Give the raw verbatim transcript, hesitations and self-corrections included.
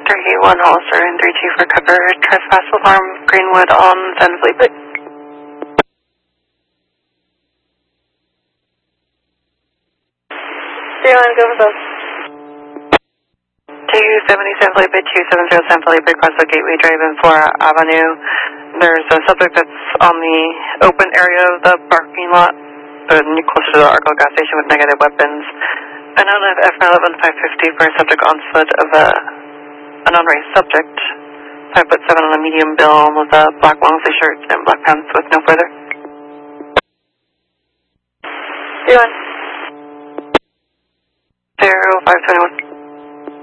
three one Hollister and three two for cover. Trespass alarm Greenwood on San Felipe. three one, go for both. two seventy San Felipe, two seventy San Felipe, across the Gateway Drive and Flora Avenue. There's a subject that's on the open area of the parking lot, uh, closer to the Argo gas station with negative weapons. And on F eleven five fifty for a subject on foot of a, an unraised subject. five foot seven on a medium build with a black long sleeve shirt and black pants with no further. three one. zero five twenty-one.